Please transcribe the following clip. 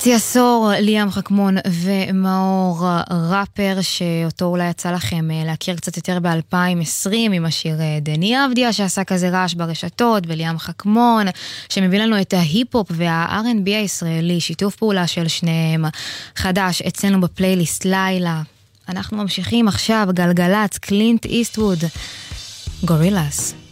חצי עשור, ליאם חכמון ומאור, ראפר שאותו אולי יצא לכם להכיר קצת יותר ב-2020 עם השיר דני אבדיה שעשה כזה רעש ברשתות, וליאם חכמון שמביא לנו את ההיפ-הופ וה-R&B הישראלי, שיתוף פעולה של שניהם חדש אצלנו בפלייליסט לילה. אנחנו ממשיכים עכשיו, גלגלץ, קלינט איסטווד, גורילאס.